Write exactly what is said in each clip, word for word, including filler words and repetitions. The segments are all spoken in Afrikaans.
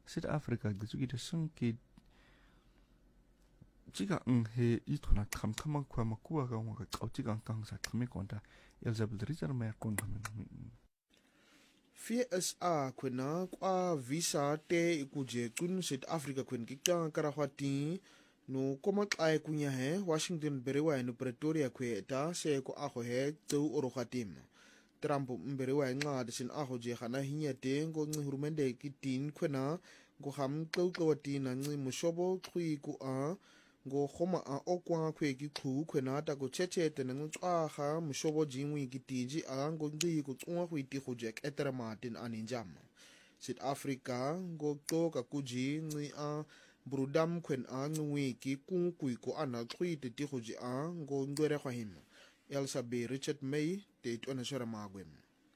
South Africa gisu ida sung ke jiga ng he ito na kam kama kwa makuwa ka wanga kau jiga ang kang sa kami konta Elizabeth Rizal maya konta men. V S A kwena kwa visa te ikuje kun South Africa kwen kikta karawati no komak ay kunya he Washington berewa no Pretoria kwe ta se ko ako he tu orokatim. Trump mberewa nga desin ako je kana hinya te ngo ngi hurumende kitin kwena ngo ham klau klawati na ngi mushobo khui ku a ngo khoma a okwa kwe ki khu kwena ta ko cheche te ngi tswa ha mushobo jingwi kitiji a ngo ngi ku tswa khu iti khu jek etra martin aninjam. South Africa ngo to ka kuji ngi a brudam kwen a ngwi ki ku ku ko ana khui te ti khu ji a ngo ngwere kwa him. Elsa B. Richard May, dit onderzoek Magwim.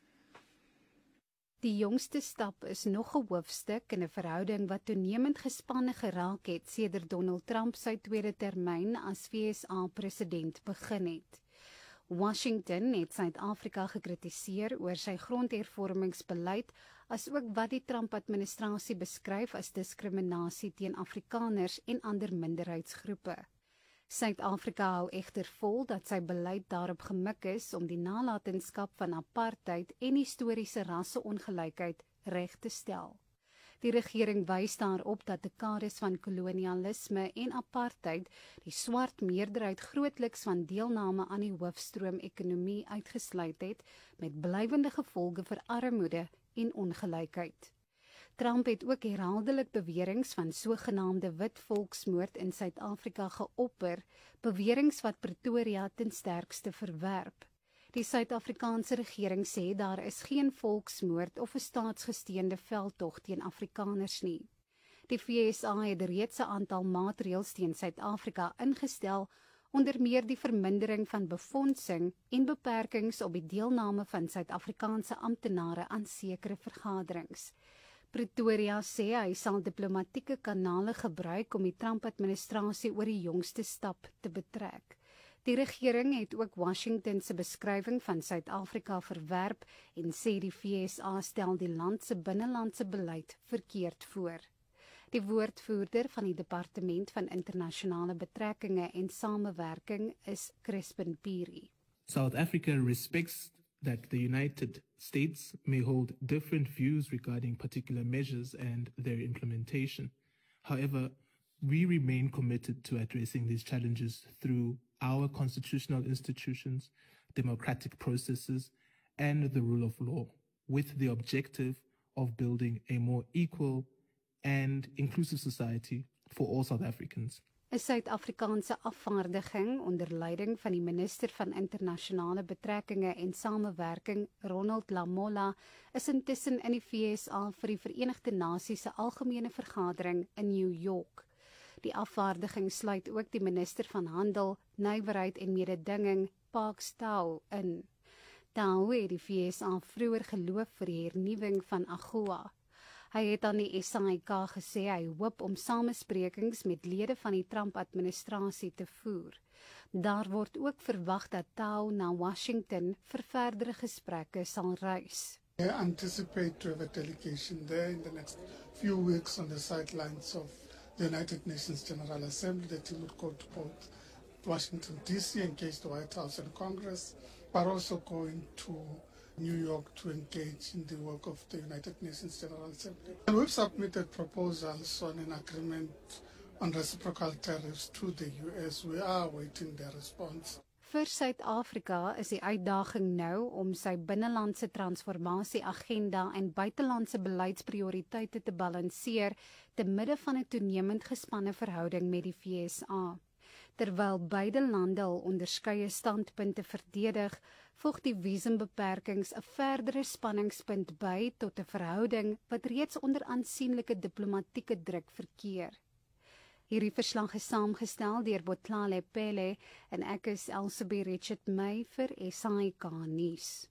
Die jongste stap is nog 'n hoofstuk in 'n verhouding wat toenemend gespanne geraak het sedert Donald Trump sy tweede termyn as V S A-president begin het. Washington het Suid-Afrika gekritiseer oor sy grondhervormingsbeleid, asook wat die Trump-administrasie beskryf as diskriminasie teen Afrikaners en ander minderheidsgroepe. Suid-Afrika hou egter vol dat sy beleid daarop gemik is om die nalatenskap van apartheid en historiese rasseongelykheid reg te stel. Die regering wys daarop dat dekades van kolonialisme en apartheid die swart meerderheid grootliks van deelname aan die hoofstroom-ekonomie uitgesluit het, met blywende gevolge vir armoede en ongelykheid. Trump het ook herhaaldelik beweringe van sogenaamde wit volksmoord in Suid-Afrika geopper, beweringe wat Pretoria ten sterkste verwerp. Die Suid-Afrikaanse regering sê daar is geen volksmoord of 'n staatsgesteende veldtog teen Afrikaners nie. Die V S A het reeds 'n aantal maatreëls teen Suid-Afrika ingestel, onder meer die vermindering van befondsing en beperkings op die deelname van Suid-Afrikaanse amptenare aan sekere vergaderings. Pretoria sê hy sal diplomatieke kanale gebruik om die Trump-administrasie oor die jongste stap te betrek. Die regering het ook Washington se beskrywing van Suid-Afrika verwerp en sê die V S A stel die land se binnelandse beleid verkeerd voor. Die woordvoerder van die Departement van Internasionale Betrekkinge en Samewerking is Crispin Piri. South Africa respects that the United States may hold different views regarding particular measures and their implementation. However, we remain committed to addressing these challenges through our constitutional institutions, democratic processes, and the rule of law, with the objective of building a more equal and inclusive society for all South Africans. 'n Suid-Afrikaanse afvaardiging onder leiding van die minister van Internasionale Betrekkinge en Samewerking, Ronald Lamola, is intussen in die V S A vir die Verenigde Nasies se algemene vergadering in New York. Die afvaardiging sluit ook die minister van Handel, Nywerheid en Mededinging, Parks Tau, in. Tau het die V S A vroeër geloof vir die hernuwing van AGOA. Hy het aan die S A I K gesê hy hoop om samesprekings met lede van die Trump-administrasie te voer. Daar word ook verwag dat Tau na Washington vir verdere gesprekke sal reis. I anticipate to have a delegation there in the next few weeks on the sidelines of the United Nations General Assembly. The team would go to both Washington, D C, engage the White House and Congress, but also going to New York to engage in the work of the United Nations General Assembly. And we've submitted proposals on an agreement on reciprocal tariffs to the U S. We are awaiting their response. Vir Suid-Afrika is die uitdaging nou om sy binnelandse transformasie-agenda en buitelandse beleidsprioriteite te balanseer te midde van 'n toenemend gespanne verhouding met die V S A. Terwyl beide lande al onderskeie standpunte verdedig, voeg die visumbeperkings 'n verdere spanningspunt by tot 'n verhouding wat reeds onder aansienlike diplomatieke druk verkeer. Hierdie verslag is saamgestel deur Botlale Pele en ek is Elsie Richard May vir S A I K nuus.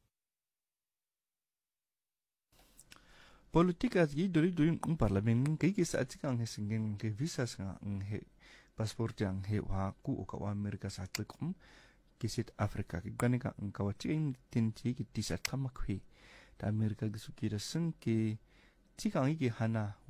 Politika gi dori dori un parlament kai ki sa chikang he singen ke visa sa he passport yang he wa ku o ka wa Amerika sa klikum ki sit Afrika ki ganika ang ka wa chin tin chi ki tisat kamakhi ta Amerika gi su ki da sing ki chikang gi hana